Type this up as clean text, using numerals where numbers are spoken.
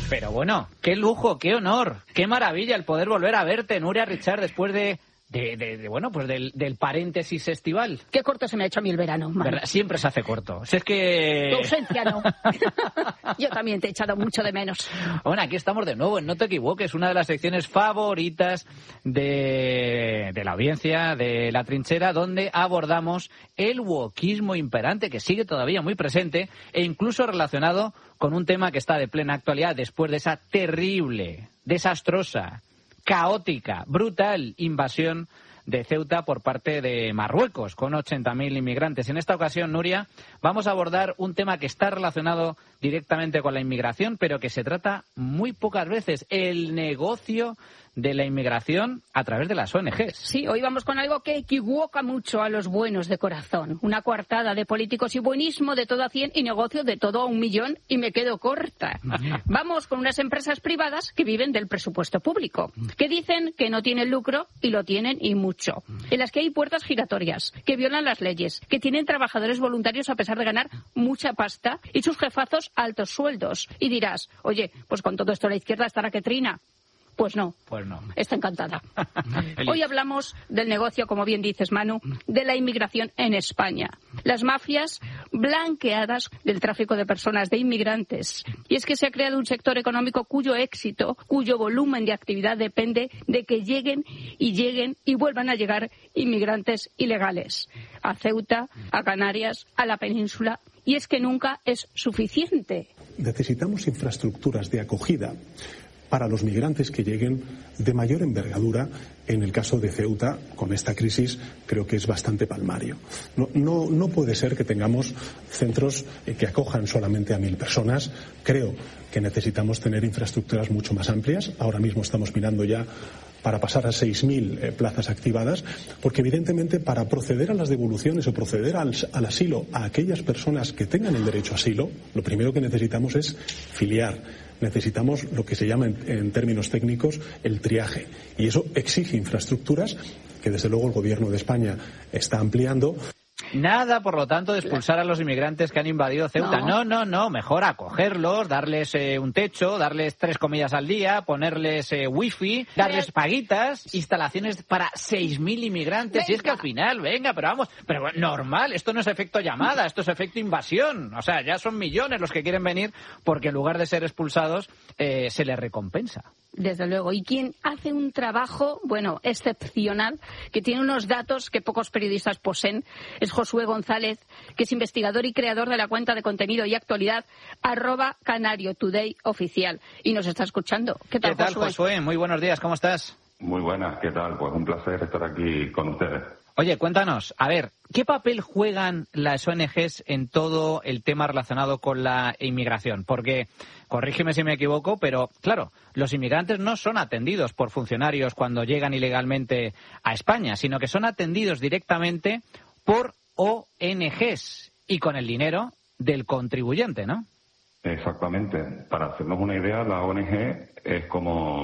Pero bueno, qué lujo, qué honor, qué maravilla el poder volver a verte, Nuria Richard, después del paréntesis estival. Qué corto se me ha hecho a mí el verano, Manu. ¿Verdad? Siempre se hace corto. Si es que... Tu ausencia no. Yo también te he echado mucho de menos. Bueno, aquí estamos de nuevo en No te equivoques, una de las secciones favoritas de la audiencia, de La Trinchera, donde abordamos el wokismo imperante, que sigue todavía muy presente, e incluso relacionado con un tema que está de plena actualidad después de esa terrible, desastrosa, caótica, brutal invasión de Ceuta por parte de Marruecos, con 80.000 inmigrantes. En esta ocasión, Nuria, vamos a abordar un tema que está relacionado directamente con la inmigración, pero que se trata muy pocas veces, el negocio de la inmigración a través de las ONGs. Sí, hoy vamos con algo que equivoca mucho a los buenos de corazón. Una coartada de políticos y buenismo de todo a 100 y negocio de todo a 1.000.000 y me quedo corta. Vamos con unas empresas privadas que viven del presupuesto público, que dicen que no tienen lucro y lo tienen y mucho. En las que hay puertas giratorias, que violan las leyes, que tienen trabajadores voluntarios a pesar de ganar mucha pasta y sus jefazos altos sueldos. Y dirás, oye, pues con todo esto la izquierda estará que trina. Pues no. Está encantada. Hoy hablamos del negocio, como bien dices, Manu, de la inmigración en España. Las mafias blanqueadas del tráfico de personas, de inmigrantes. Y es que se ha creado un sector económico cuyo éxito, cuyo volumen de actividad depende de que lleguen y vuelvan a llegar inmigrantes ilegales. A Ceuta, a Canarias, a la península. Y es que nunca es suficiente. Necesitamos infraestructuras de acogida para los migrantes que lleguen de mayor envergadura. En el caso de Ceuta, con esta crisis, creo que es bastante palmario. No puede ser que tengamos centros que acojan solamente a 1.000 personas. Creo que necesitamos tener infraestructuras mucho más amplias. Ahora mismo estamos mirando ya para pasar a 6.000 plazas activadas, porque evidentemente para proceder a las devoluciones o proceder al asilo a aquellas personas que tengan el derecho a asilo, lo primero que necesitamos es filiar. Necesitamos lo que se llama en términos técnicos el triaje, y eso exige infraestructuras que desde luego el Gobierno de España está ampliando. Nada, por lo tanto, de expulsar a los inmigrantes que han invadido Ceuta. No. Mejor acogerlos, darles un techo, darles 3 comidas al día, ponerles wifi, darles paguitas, instalaciones para 6.000 inmigrantes. Y es que al final, pero normal, esto no es efecto llamada, esto es efecto invasión. O sea, ya son millones los que quieren venir porque en lugar de ser expulsados, se les recompensa. Desde luego. Y quien hace un trabajo, excepcional, que tiene unos datos que pocos periodistas poseen, es Josué González, que es investigador y creador de la cuenta de contenido y actualidad @CanarioTodayOficial. Y nos está escuchando. ¿Qué tal, Josué? Muy buenos días, ¿cómo estás? Muy buenas, ¿qué tal? Pues un placer estar aquí con ustedes. Oye, cuéntanos, a ver, ¿qué papel juegan las ONGs en todo el tema relacionado con la inmigración? Porque, corrígeme si me equivoco, pero claro, los inmigrantes no son atendidos por funcionarios cuando llegan ilegalmente a España, sino que son atendidos directamente por ONGs y con el dinero del contribuyente, ¿no? Exactamente. Para hacernos una idea, la ONG es como